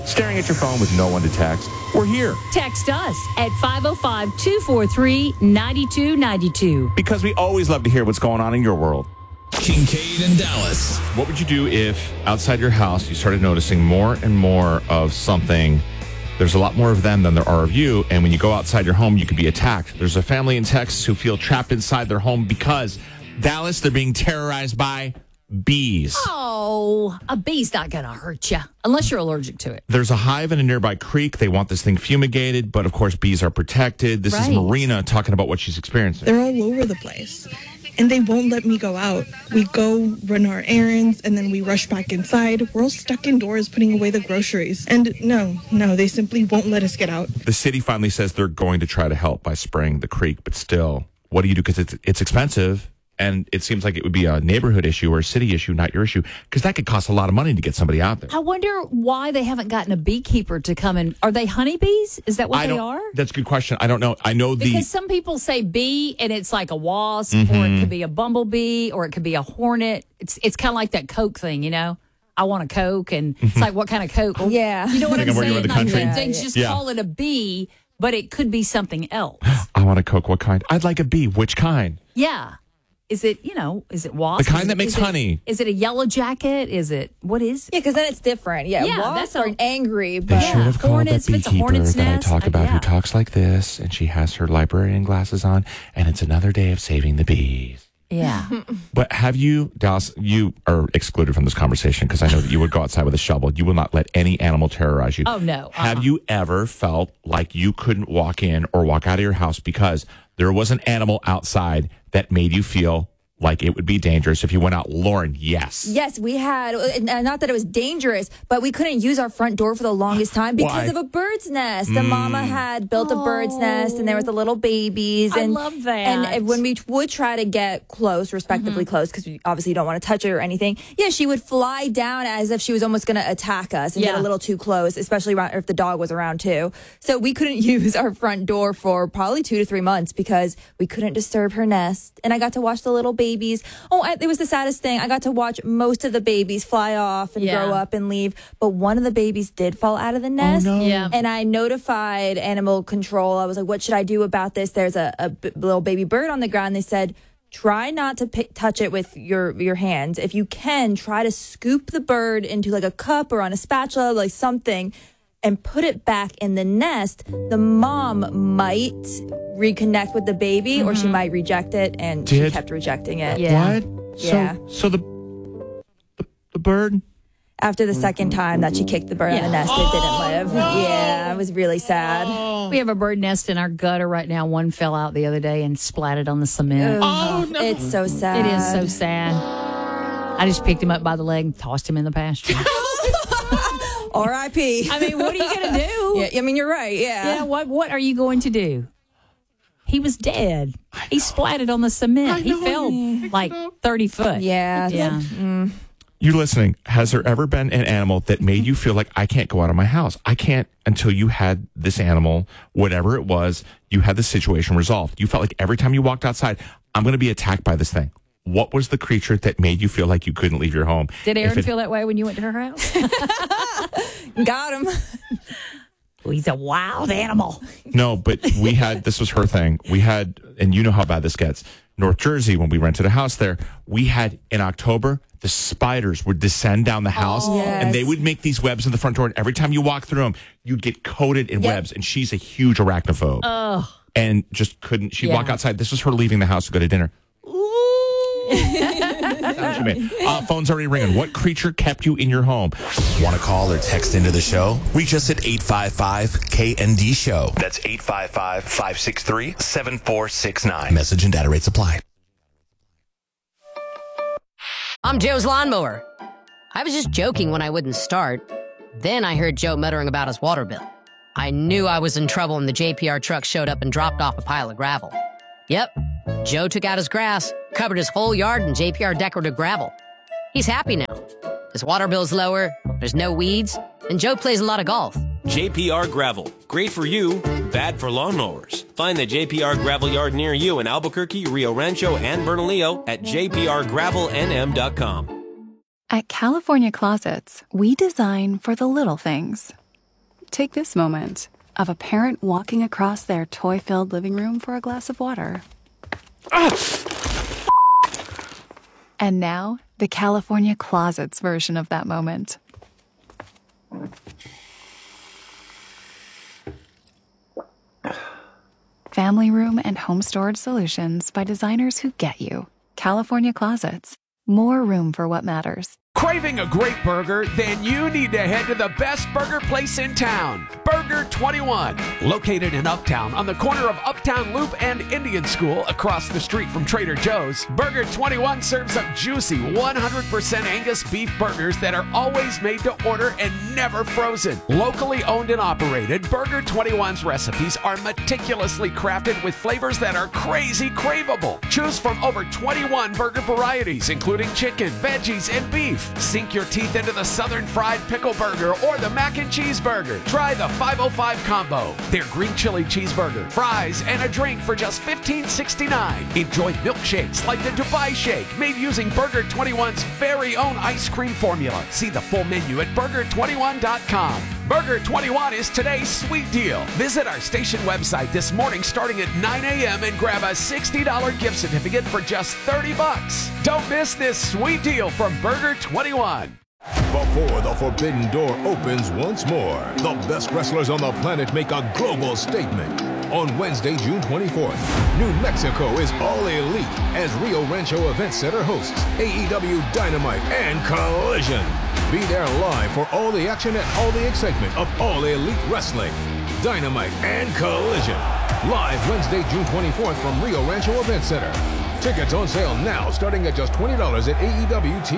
staring at your phone with no one to text? We're here. Text us at 505-243-9292. Because we always love to hear what's going on in your world. Kincaid and Dallas. What would you do if outside your house you started noticing more and more of something? There's a lot more of them than there are of you. And when you go outside your home, you could be attacked. There's a family in Texas who feel trapped inside their home because, Dallas, they're being terrorized by bees. Oh, a bee's not going to hurt you unless you're allergic to it. There's a hive in a nearby creek. They want this thing fumigated, but of course, bees are protected. This is Marina talking about what she's experiencing. They're all over the place, and they won't let me go out. We go run our errands, and then we rush back inside. We're all stuck indoors putting away the groceries. And no, they simply won't let us get out. The city finally says they're going to try to help by spraying the creek, but still, what do you do? Because it's expensive. And it seems like it would be a neighborhood issue or a city issue, not your issue, because that could cost a lot of money to get somebody out there. I wonder why they haven't gotten a beekeeper to come in. Are they honeybees? Is that what they are? That's a good question. I don't know. I know because some people say bee and it's like a wasp, or it could be a bumblebee, or it could be a hornet. It's kind of like that Coke thing, you know? I want a Coke, and it's like, what kind of Coke? Well, yeah. You know what I'm saying? The country? They just call it a bee, but it could be something else. I want a Coke. What kind? I'd like a bee. Which kind? Yeah. Is it, is it wasp? The kind that makes honey. Is it a yellow jacket? What is it? Yeah, because then it's different. Yeah, wasps are angry, but They should have called the beekeeper that I talk about who talks like this, and she has her librarian glasses on, and it's another day of saving the bees. Yeah. But have you, Dallas, you are excluded from this conversation because I know that you would go outside with a shovel. You will not let any animal terrorize you. Oh, no. Have you ever felt like you couldn't walk in or walk out of your house because there was an animal outside that made you feel like it would be dangerous if you went out? Lauren, yes. Yes, we had, not that it was dangerous, but we couldn't use our front door for the longest time because of a bird's nest. The mama had built a bird's nest, and there was the little babies. And, I love that. And when we would try to get close, respectively close, because we obviously don't want to touch it or anything, she would fly down as if she was almost going to attack us and get a little too close, especially if the dog was around too. So we couldn't use our front door for probably 2 to 3 months because we couldn't disturb her nest. And I got to watch the little babies. It was the saddest thing. I got to watch most of the babies fly off and grow up and leave, but one of the babies did fall out of the nest. Oh, no. Yeah. And I notified animal control. I was like, what should I do about this? There's a little baby bird on the ground. They said, try not to touch it with your hands. If you can, try to scoop the bird into like a cup or on a spatula, like something, and put it back in the nest. The mom might reconnect with the baby, or she might reject it, and she kept rejecting it. Yeah. What? Yeah. So the bird? After the second time that she kicked the bird out of the nest, it didn't live. No. Yeah, it was really sad. We have a bird nest in our gutter right now. One fell out the other day and splatted on the cement. Oh, no. It's so sad. It is so sad. I just picked him up by the leg and tossed him in the pasture. R.I.P. I mean, what are you going to do? Yeah, I mean, you're right. Yeah. Yeah, what are you going to do? He was dead. He splatted on the cement. He fell like 30 foot. Yeah. Yeah. You're listening. Has there ever been an animal that made you feel like I can't go out of my house? I can't until you had this animal, whatever it was, you had the situation resolved. You felt like every time you walked outside, I'm going to be attacked by this thing. What was the creature that made you feel like you couldn't leave your home? Did Erin feel that way when you went to her house? Got him. Well, he's a wild animal. No, but this was her thing. We had, and you know how bad this gets, North Jersey, when we rented a house there, we had in October, the spiders would descend down the house and they would make these webs in the front door. And every time you walk through them, you'd get coated in webs. And she's a huge arachnophobe. And just couldn't, she'd walk outside. This was her leaving the house to go to dinner. Phone's already ringing. What creature kept you in your home? Want to call or text into the show? Reach us at 855-KND-SHOW. That's 855-563-7469. Message and data rates apply. I'm Joe's lawnmower. I was just joking when I wouldn't start. Then I heard Joe muttering about his water bill. I knew I was in trouble when the JPR truck showed up and dropped off a pile of gravel. Yep, Joe took out his grass, covered his whole yard in JPR decorative gravel. He's happy now. His water bill's lower, there's no weeds, and Joe plays a lot of golf. JPR Gravel. Great for you, bad for lawnmowers. Find the JPR Gravel Yard near you in Albuquerque, Rio Rancho, and Bernalillo at jprgravelnm.com. At California Closets, we design for the little things. Take this moment of a parent walking across their toy-filled living room for a glass of water. And now, the California Closets version of that moment. Family room and home storage solutions by designers who get you. California Closets. More room for what matters. Craving a great burger? Then you need to head to the best burger place in town, Burger 21. Located in Uptown on the corner of Uptown Loop and Indian School across the street from Trader Joe's, Burger 21 serves up juicy 100% Angus beef burgers that are always made to order and never frozen. Locally owned and operated, Burger 21's recipes are meticulously crafted with flavors that are crazy craveable. Choose from over 21 burger varieties, including chicken, veggies, and beef. Sink your teeth into the Southern Fried Pickle Burger or the Mac and Cheese Burger. Try the 505 Combo. Their green chili cheeseburger, fries, and a drink for just $15.69. Enjoy milkshakes like the Dubai Shake, made using Burger 21's very own ice cream formula. See the full menu at burger21.com. Burger 21 is today's sweet deal. Visit our station website this morning starting at 9 a.m. and grab a $60 gift certificate for just $30. Don't miss this sweet deal from Burger 21. Before the Forbidden Door opens once more, the best wrestlers on the planet make a global statement. On Wednesday, June 24th, New Mexico is all elite as Rio Rancho Event Center hosts AEW Dynamite and Collision. Be there live for all the action and all the excitement of All Elite Wrestling. Dynamite and Collision. Live Wednesday, June 24th from Rio Rancho Event Center. Tickets on sale now starting at just $20 at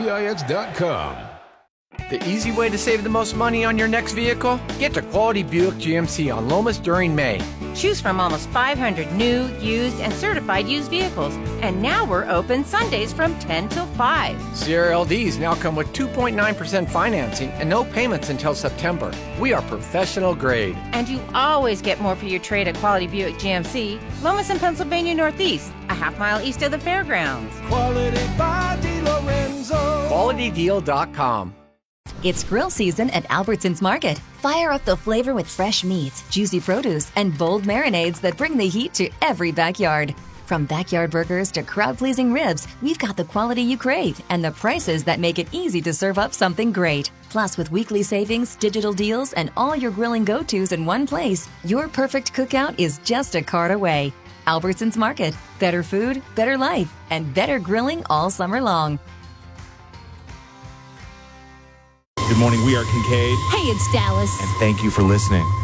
AEWTIX.com. The easy way to save the most money on your next vehicle? Get to Quality Buick GMC on Lomas during May. Choose from almost 500 new, used, and certified used vehicles. And now we're open Sundays from 10 till 5. CRLDs now come with 2.9% financing and no payments until September. We are professional grade. And you always get more for your trade at Quality Buick GMC, Lomas in Pennsylvania Northeast, a half-mile east of the fairgrounds. Quality by DiLorenzo. QualityDeal.com. It's grill season at Albertsons Market. Fire up the flavor with fresh meats, juicy produce, and bold marinades that bring the heat to every backyard. From backyard burgers to crowd-pleasing ribs, we've got the quality you crave and the prices that make it easy to serve up something great. Plus, with weekly savings, digital deals, and all your grilling go-tos in one place, your perfect cookout is just a cart away. Albertsons Market. Better food, better life, and better grilling all summer long. Good morning. We are Kincaid. Hey, it's Dallas. And thank you for listening.